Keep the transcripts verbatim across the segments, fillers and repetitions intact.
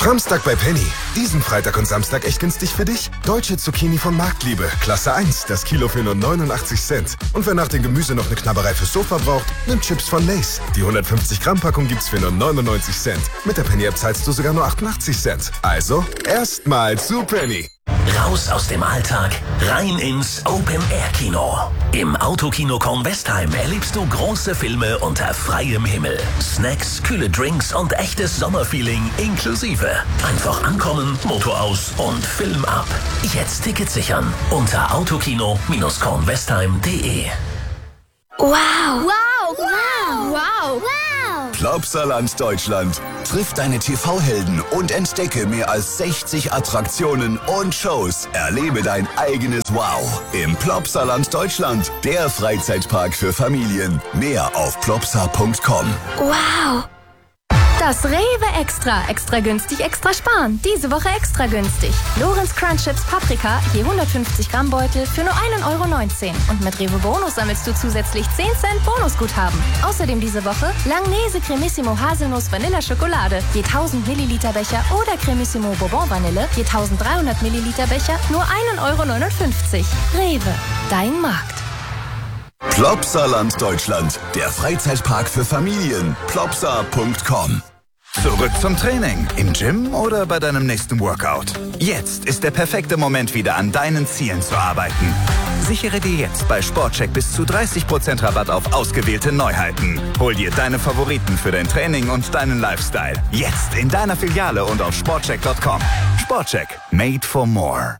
Framstag bei Penny. Diesen Freitag und Samstag echt günstig für dich? Deutsche Zucchini von Marktliebe. Klasse eins, das Kilo für nur neunundachtzig Cent. Und wer nach dem Gemüse noch eine Knabberei fürs Sofa braucht, nimmt Chips von Lay's. Die hundertfünfzig Gramm Packung gibt's für nur neunundneunzig Cent. Mit der Penny-App zahlst du sogar nur achtundachtzig Cent. Also, erstmal zu Penny. Raus aus dem Alltag, rein ins Open-Air-Kino. Im Autokino Kornwestheim erlebst du große Filme unter freiem Himmel. Snacks, kühle Drinks und echtes Sommerfeeling inklusive. Einfach ankommen, Motor aus und Film ab. Jetzt Tickets sichern unter autokino Kornwestheim punkt de. Wow! Wow! Wow! Wow! Wow! Plopsaland Deutschland. Triff deine T V-Helden und entdecke mehr als sechzig Attraktionen und Shows. Erlebe dein eigenes Wow im Plopsaland Deutschland. Der Freizeitpark für Familien. Mehr auf plopsa punkt com. Wow! Das Rewe Extra. Extra günstig, extra sparen. Diese Woche extra günstig. Lorenz Crunch Chips Paprika, je hundertfünfzig Gramm Beutel für nur ein Euro neunzehn. Und mit Rewe Bonus sammelst du zusätzlich zehn Cent Bonusguthaben. Außerdem diese Woche Langnese Cremissimo Haselnuss Vanilla Schokolade, je tausend Milliliter Becher oder Cremissimo Bourbon Vanille, je dreizehnhundert Milliliter Becher, nur ein Euro neunundfünfzig. Rewe, dein Markt. Plopsaland Deutschland. Der Freizeitpark für Familien. plopsa punkt com. Zurück zum Training. Im Gym oder bei deinem nächsten Workout. Jetzt ist der perfekte Moment, wieder an deinen Zielen zu arbeiten. Sichere dir jetzt bei Sportcheck bis zu dreißig Prozent Rabatt auf ausgewählte Neuheiten. Hol dir deine Favoriten für dein Training und deinen Lifestyle. Jetzt in deiner Filiale und auf sportcheck punkt com. Sportcheck. Made for more.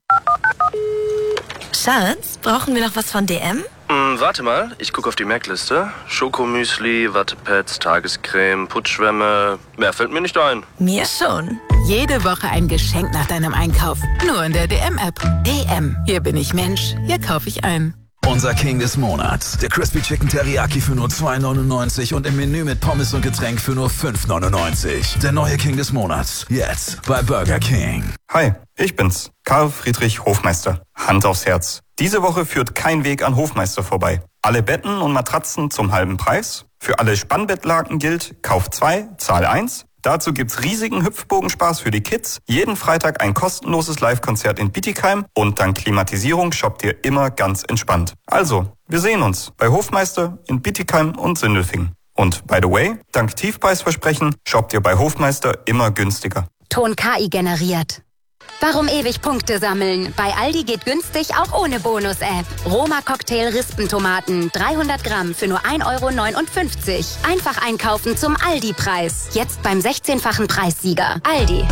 Schatz, brauchen wir noch was von D M? Hm, warte mal, ich gucke auf die Merkliste. Schokomüsli, Wattepads, Tagescreme, Putzschwämme. Mehr fällt mir nicht ein. Mir schon. Jede Woche ein Geschenk nach deinem Einkauf. Nur in der D M-App. D M. Hier bin ich Mensch. Hier kaufe ich ein. Unser King des Monats. Der Crispy Chicken Teriyaki für nur zwei neunundneunzig und im Menü mit Pommes und Getränk für nur fünf neunundneunzig. Der neue King des Monats. Jetzt bei Burger King. Hi, ich bin's. Karl Friedrich Hofmeister. Hand aufs Herz. Diese Woche führt kein Weg an Hofmeister vorbei. Alle Betten und Matratzen zum halben Preis. Für alle Spannbettlaken gilt, kauf zwei, zahl eins. Dazu gibt's riesigen Hüpfbogenspaß für die Kids, jeden Freitag ein kostenloses Live-Konzert in Bietigheim und dank Klimatisierung shoppt ihr immer ganz entspannt. Also, wir sehen uns bei Hofmeister in Bietigheim und Sindelfingen. Und by the way, dank Tiefpreisversprechen shoppt ihr bei Hofmeister immer günstiger. Ton K I generiert. Warum ewig Punkte sammeln? Bei Aldi geht günstig auch ohne Bonus-App. Roma Cocktail Rispentomaten, dreihundert Gramm für nur ein Euro neunundfünfzig. Einfach einkaufen zum Aldi-Preis. Jetzt beim sechzehnfachen Preissieger. Aldi.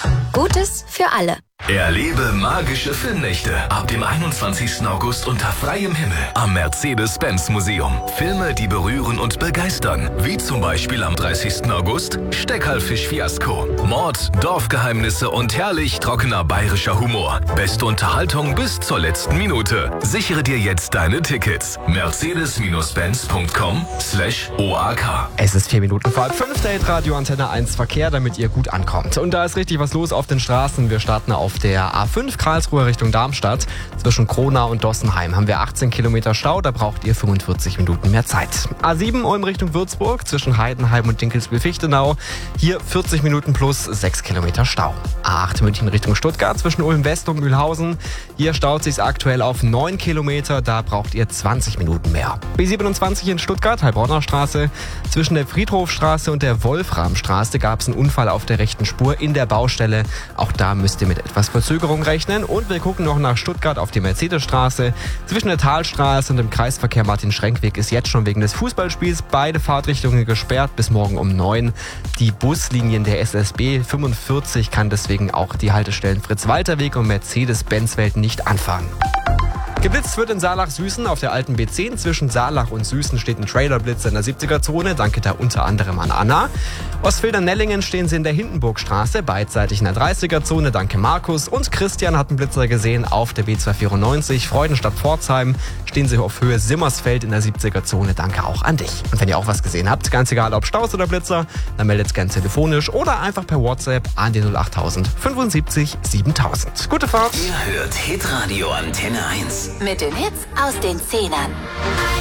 Gutes für alle. Erlebe magische Filmnächte ab dem einundzwanzigsten August unter freiem Himmel am Mercedes-Benz-Museum. Filme, die berühren und begeistern, wie zum Beispiel am dreißigsten August Steckerlfisch-Fiasko. Mord, Dorfgeheimnisse und herrlich trockener bayerischer Humor. Beste Unterhaltung bis zur letzten Minute. Sichere dir jetzt deine Tickets. Mercedes-Benz punkt com slash O A K. Es ist vier Minuten vor halb fünf, der Hitradio Antenne eins Verkehr, damit ihr gut ankommt. Und da ist richtig was los auf den Straßen. Wir starten auf der A fünf Karlsruhe Richtung Darmstadt. Zwischen Kronau und Dossenheim haben wir achtzehn Kilometer Stau, da braucht ihr fünfundvierzig Minuten mehr Zeit. A sieben Ulm Richtung Würzburg, zwischen Heidenheim und Dinkelsbühl-Fichtenau. Hier vierzig Minuten plus sechs Kilometer Stau. A acht München Richtung Stuttgart, zwischen Ulm West und Mühlhausen. Hier staut sich aktuell auf neun Kilometer, da braucht ihr zwanzig Minuten mehr. B siebenundzwanzig in Stuttgart, Heilbronner Straße. Zwischen der Friedhofstraße und der Wolframstraße gab es einen Unfall auf der rechten Spur in der Baustelle. Auch da müsst ihr mit etwas Verzögerung rechnen. Und wir gucken noch nach Stuttgart auf die Mercedesstraße. Zwischen der Talstraße und dem Kreisverkehr Martin-Schrenk-Weg ist jetzt schon wegen des Fußballspiels beide Fahrtrichtungen gesperrt bis morgen um neun. Die Buslinien der S S B fünfundvierzig kann deswegen auch die Haltestellen Fritz-Walter-Weg und Mercedes-Benz-Welt nicht anfahren. Geblitzt wird in Saalach-Süßen auf der alten B zehn. Zwischen Saalach und Süßen steht ein Trailerblitzer in der siebziger-Zone. Danke da unter anderem an Anna. Ostfildern-Nellingen stehen sie in der Hindenburgstraße, beidseitig in der dreißiger-Zone. Danke Markus. Und Christian hat einen Blitzer gesehen auf der B zweihundertvierundneunzig. Freudenstadt-Pforzheim stehen sie auf Höhe Simmersfeld in der siebziger-Zone. Danke auch an dich. Und wenn ihr auch was gesehen habt, ganz egal ob Staus oder Blitzer, dann meldet gerne telefonisch oder einfach per WhatsApp an die null acht null null fünfundsiebzig siebentausend. Gute Fahrt. Ihr hört Hitradio Antenne eins. Mit den Hits aus den Zehnern.